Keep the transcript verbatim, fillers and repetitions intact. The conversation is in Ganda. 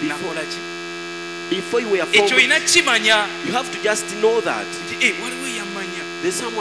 nakola ki Before you were ekyo formed, olina kimanya you have to just know that nti eh, waliwo eyamanya there's someone